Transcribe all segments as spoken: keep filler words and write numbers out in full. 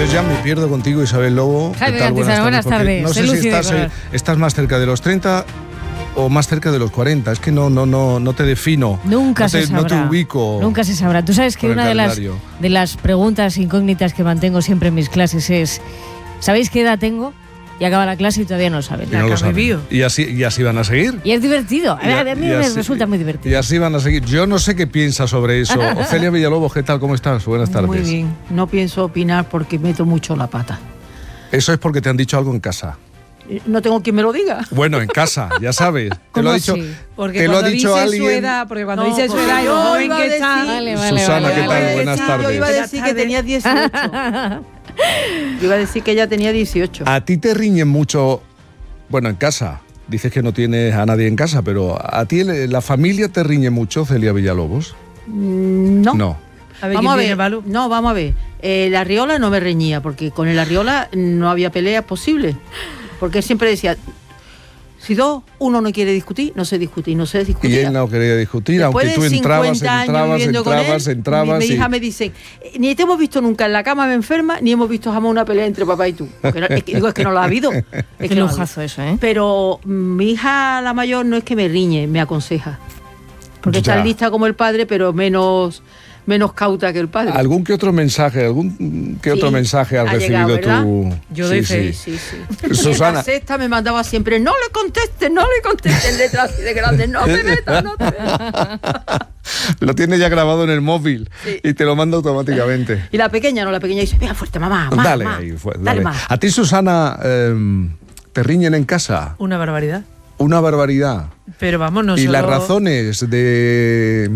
Yo ya me pierdo contigo, Isabel Lobo. Jaime ¿Qué tal? Cantizano, buenas tardes. No sé si estás, eh, estás más cerca de los treinta o más cerca de los cuarenta. Es que no, no, no, no te defino. Nunca no te, se sabrá. No te ubico. Nunca se sabrá. Tú sabes que una de las, de las preguntas incógnitas que mantengo siempre en mis clases es: ¿sabéis qué edad tengo? Y acaba la clase y todavía no lo saben. Y, no lo saben. y, así, y así van a seguir. Y es divertido. Y a, a mí me así, resulta muy divertido. Y así van a seguir. Yo no sé qué piensa sobre eso. Ofelia Villalobos, ¿qué tal? ¿Cómo estás? Buenas tardes. Muy bien. No pienso opinar porque meto mucho la pata. Eso es porque te han dicho algo en casa. No tengo quien me lo diga. Bueno, en casa, ya sabes. Te lo ha dicho, porque te lo ha dicho dice alguien. Su edad, porque cuando no, dice su edad y lo joven que está. Vale, vale, Susana, vale, ¿qué tal? vale. Buenas decir, tardes. Yo iba a decir que tenía dieciocho. Yo iba a decir que ella tenía dieciocho. ¿A ti te riñen mucho? Bueno, en casa. Dices que no tienes a nadie en casa, pero ¿a ti la familia te riñe mucho, Celia Villalobos? No. No. A ver, vamos a ver. Viene, no, vamos a ver. Eh, la Arriola no me reñía, porque con el Arriola no había peleas posibles. Porque él siempre decía: si dos, uno no quiere discutir, no se discute, no se discute. Y él no quería discutir, después aunque tú entrabas, entrabas, entrabas, él, entrabas. Mi, mi y... hija me dice: ni te hemos visto nunca en la cama me enferma, ni hemos visto jamás una pelea entre papá y tú. No, es que, digo, es que no la ha habido. Es Qué que lujazo eso, ¿eh? Pero mi hija, la mayor, no es que me riñe, me aconseja. Porque ya. Está lista como el padre, pero menos... menos cauta que el padre. ¿Algún que otro mensaje, algún que otro sí, mensaje has ha recibido llegado, tú? Yo doy fe. Sí, sí, sí. Susana. En la sexta me mandaba siempre: no le contestes, no le contestes, letras así de grandes, no te metas, no te metas. Lo tiene ya grabado en el móvil, sí, y te lo manda automáticamente. Y la pequeña no, la pequeña dice: venga fuerte, mamá, más, dale, más, ahí, fue, dale, dale más. ¿A ti, Susana, eh, te riñen en casa? Una barbaridad. Una barbaridad. Pero vamos, no Y solo... las razones de,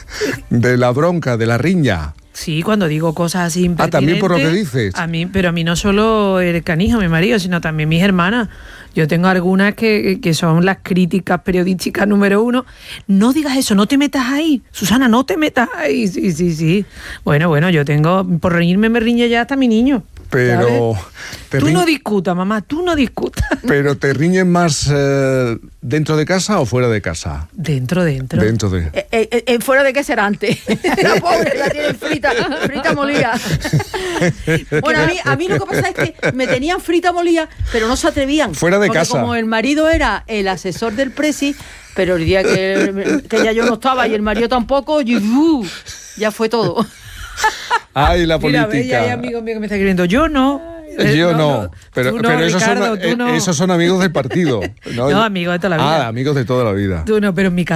de la bronca, de la riña. Sí, cuando digo cosas así impertinentes. Ah, también por lo que dices. A mí, pero a mí no solo el canijo, mi marido, sino también mis hermanas. Yo tengo algunas que, que son las críticas periodísticas número uno. No digas eso, no te metas ahí. Susana, no te metas ahí. Sí, sí, sí. Bueno, bueno, yo tengo... Por reírme me riñe ya hasta mi niño. Pero... Tú riñ... no discutas, mamá, tú no discutas. ¿Pero te riñen más eh, dentro de casa o fuera de casa? Dentro, dentro. Dentro de... Eh, eh, eh, fuera de casa era antes. La pobre la tiene frita, frita molida. Bueno, a mí, a mí lo que pasa es que me tenían frita molida, pero no se atrevían. Fuera de porque casa. Como el marido era el asesor del presi, pero el día que, que ya yo no estaba y el marido tampoco, yo, uh, ya fue todo. Ay, la política. Mira, ya hay amigos míos que me están escribiendo: yo no. Yo no, no, pero, no, pero esos, Ricardo, son, no. esos son amigos del partido. No, no, amigos de toda la vida. Ah, amigos de toda la vida. Tú no, pero en mi casa